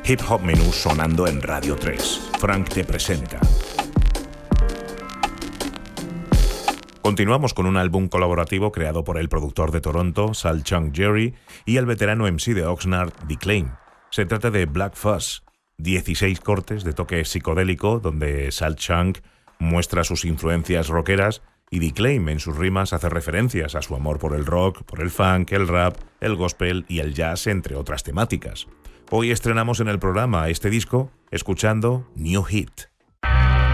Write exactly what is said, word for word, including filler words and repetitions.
Hip Hop Menú sonando en Radio tres. Frank te presenta. Continuamos con un álbum colaborativo creado por el productor de Toronto, Sal Chunk Jerry, y el veterano M C de Oxnard, D-Claim. Se trata de Black Fuzz, dieciséis cortes de toque psicodélico donde Sal Chunk muestra sus influencias rockeras y D-Claim en sus rimas hace referencias a su amor por el rock, por el funk, el rap, el gospel y el jazz, entre otras temáticas. Hoy estrenamos en el programa este disco escuchando New Hit.